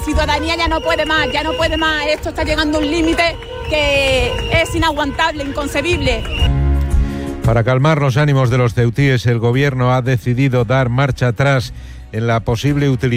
ciudadanía ya no puede más, esto está llegando a un límite que es inaguantable, inconcebible. Para calmar los ánimos de los ceutíes, el gobierno ha decidido dar marcha atrás en la posible utilización